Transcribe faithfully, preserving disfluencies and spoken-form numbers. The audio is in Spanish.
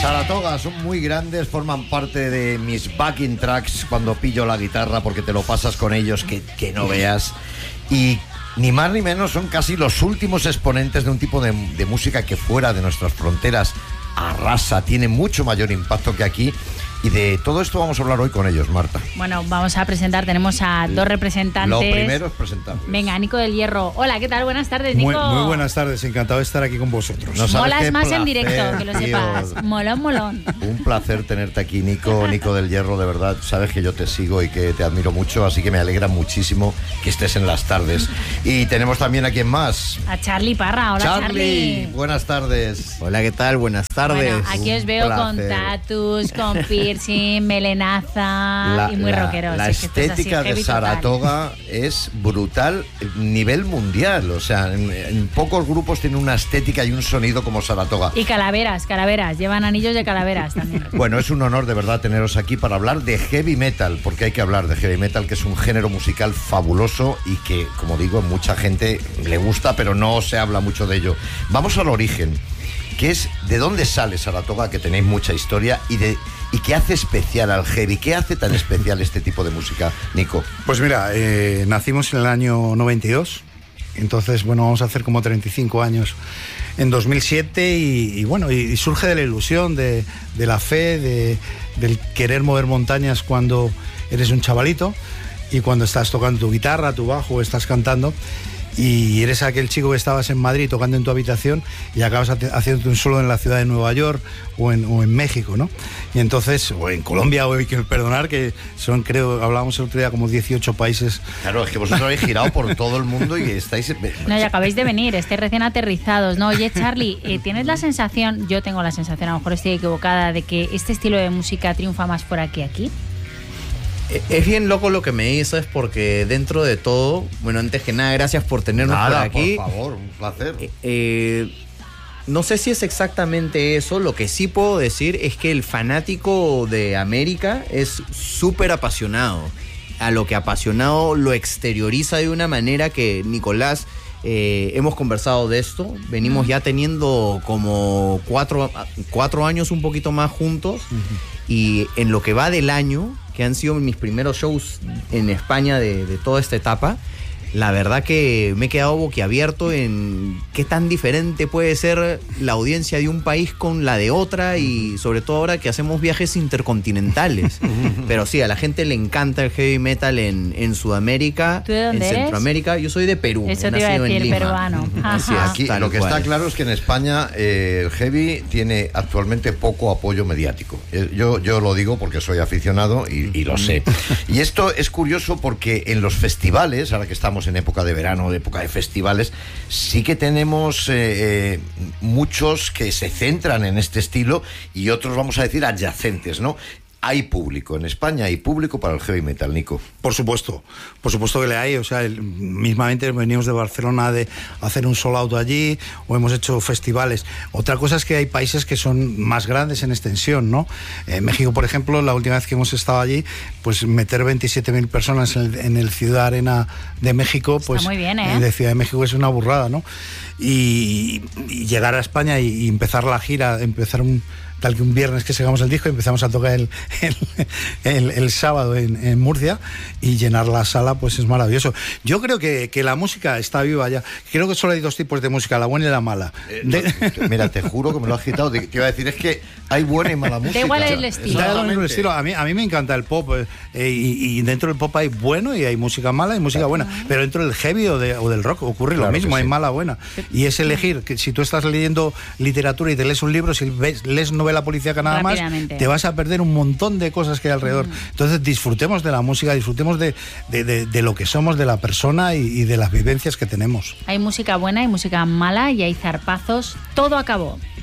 Saratoga son muy grandes, forman parte de mis backing tracks cuando pillo la guitarra, porque te lo pasas con ellos que, que no veas. Y ni más ni menos son casi los últimos exponentes de un tipo de, de música que fuera de nuestras fronteras arrasa, tiene mucho mayor impacto que aquí. Y de todo esto vamos a hablar hoy con ellos, Marta. Bueno, vamos a presentar, tenemos a dos representantes. Lo primero es presentarlos. Venga, Nico del Hierro. Hola, ¿qué tal? Buenas tardes, Nico. Muy, muy buenas tardes, encantado de estar aquí con vosotros. No Molas más placer, en directo, que lo sepas. Tío. Molón, molón. Un placer tenerte aquí, Nico, Nico del Hierro, de verdad. Sabes que yo te sigo y que te admiro mucho, así que me alegra muchísimo que estés en las tardes. Y tenemos también a quién más. A Charlie Parra. Hola, Charlie. Charlie. Buenas tardes. Hola, ¿qué tal? Buenas tardes. Bueno, aquí os veo con tatus, con piercing, melenaza La, y muy la, rockeros. La es que estética de Saratoga total. Es brutal, nivel mundial. O sea, en, en pocos grupos tienen una estética y un sonido como Saratoga. Y calaveras, calaveras. Llevan anillos de calaveras también. Bueno, es un honor de verdad teneros aquí para hablar de heavy metal, porque hay que hablar de heavy metal, que es un género musical fabuloso y que, como digo, mucha gente le gusta, pero no se habla mucho de ello. Vamos al origen, que es de dónde sale Saratoga, que tenéis mucha historia, y de y qué hace especial al heavy, qué hace tan especial este tipo de música, Nico. Pues mira, eh, nacimos en el año noventa y dos, entonces bueno, vamos a hacer como treinta y cinco años en dos mil siete y, y bueno, y, y surge de la ilusión, de, de la fe, de, del querer mover montañas cuando eres un chavalito y cuando estás tocando tu guitarra, tu bajo, estás cantando. Y eres aquel chico que estabas en Madrid tocando en tu habitación y acabas haciéndote un solo en la ciudad de Nueva York o en, o en México, ¿no? Y entonces, o en Colombia, o hay que perdonar, que son, creo, hablábamos el otro día, como dieciocho países. Claro, es que vosotros habéis girado por todo el mundo y estáis... No, y acabáis de venir, estáis recién aterrizados, ¿no? Oye, Charlie, eh, ¿tienes la sensación, yo tengo la sensación, a lo mejor estoy equivocada, de que este estilo de música triunfa más fuera que aquí? Es bien loco lo que me dices porque dentro de todo, bueno, antes que nada, gracias por tenernos nada, por aquí. Por favor, un placer. Eh, eh, no sé si es exactamente eso, lo que sí puedo decir es que el fanático de América es súper apasionado. A lo que apasionado lo exterioriza de una manera que Nicolás... Eh, hemos conversado de esto, venimos ya teniendo como cuatro, cuatro años un poquito más juntos uh-huh. Y en lo que va del año, que han sido mis primeros shows en España de, de toda esta etapa, la verdad que me he quedado boquiabierto en qué tan diferente puede ser la audiencia de un país con la de otra y sobre todo ahora que hacemos viajes intercontinentales. Pero sí, a la gente le encanta el heavy metal en, en Sudamérica, ¿Tú de dónde en eres? Centroamérica. Yo soy de Perú. Eso te iba a decir, peruano. Así, aquí Tal lo que cual. está claro es que en España eh, el heavy tiene actualmente poco apoyo mediático. Yo, yo lo digo porque soy aficionado y, y lo sé. Y esto es curioso porque en los festivales, ahora que estamos en época de verano, de época de festivales, sí que tenemos eh, eh, muchos que se centran en este estilo y otros, vamos a decir, adyacentes, ¿no? Hay público, en España hay público para el heavy metal, Nico. Por supuesto, por supuesto que le hay, o sea, el, mismamente venimos de Barcelona de hacer un sold out allí, o hemos hecho festivales. Otra cosa es que hay países que son más grandes en extensión, ¿no? En México, por ejemplo, la última vez que hemos estado allí, pues meter veintisiete mil personas en el, en el Ciudad Arena de México, pues está muy bien, ¿eh? De Ciudad de México es una burrada, ¿no? Y, y llegar a España y, y empezar la gira, empezar un... tal que un viernes que sacamos el disco y empezamos a tocar el, el, el, el sábado en, en Murcia y llenar la sala, pues es maravilloso. Yo creo que, que la música está viva ya. Creo que solo hay dos tipos de música, la buena y la mala. Eh, de... no, mira, te juro que me lo has quitado. Te iba a decir, es que hay buena y mala música. Da igual el estilo. Da igual el estilo. A mí, a mí me encanta el pop eh, y, y dentro del pop hay bueno y hay música mala y música buena. Pero dentro del heavy o, de, o del rock ocurre claro lo mismo, hay sí. mala buena. Y es elegir, que si tú estás leyendo literatura y te lees un libro, si ves, lees novela policíaca nada más, te vas a perder un montón de cosas que hay alrededor. Mm. Entonces disfrutemos de la música, disfrutemos de, de, de, de lo que somos, de la persona y, y de las vivencias que tenemos. Hay música buena, hay música mala y hay zarpazos. Todo acabó.